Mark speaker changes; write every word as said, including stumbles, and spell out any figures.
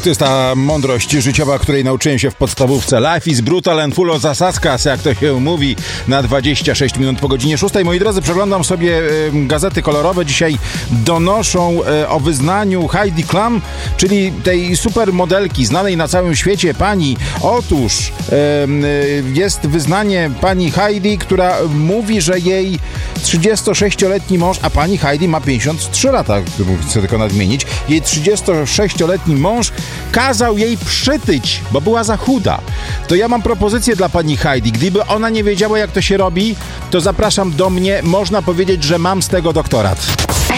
Speaker 1: to jest ta mądrość życiowa, której nauczyłem się w podstawówce. Life is brutal and full of zasaskas, jak to się mówi, na dwadzieścia sześć minut po godzinie szóstej. Moi drodzy, przeglądam sobie y, gazety kolorowe. Dzisiaj donoszą y, o wyznaniu Heidi Klum, czyli tej supermodelki znanej na całym świecie pani. Otóż y, y, jest wyznanie pani Heidi, która mówi, że jej trzydziestosześcioletni mąż, a pani Heidi ma pięćdziesiąt trzy lata, chcę tylko nadmienić, jej trzydziestosześcioletni mąż kazał jej przytyć, bo była za chuda. To ja mam propozycję dla pani Heidi. Gdyby ona nie wiedziała, jak to się robi, to zapraszam do mnie. Można powiedzieć, że mam z tego doktorat.